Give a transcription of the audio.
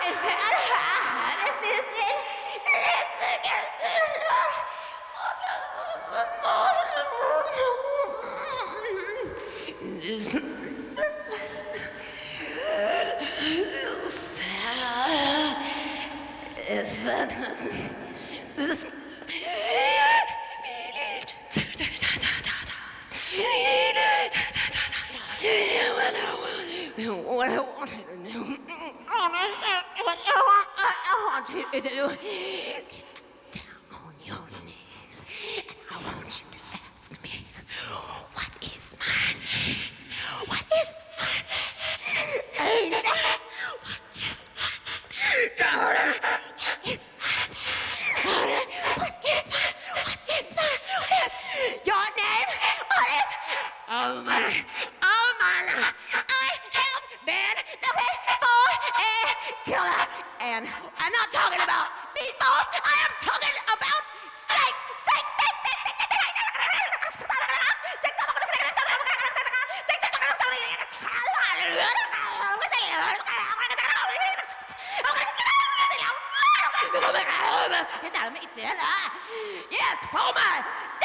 What I want you to do. What I want you to do. Get down on your knees. And I want you to ask me, what is my name? What is my name? Angel. What is my name? Daughter. What is my name? What is your name? What is oh my name? I have been looking for a killer. And I'm not talking about meatballs. I am talking about steak. Yes, for my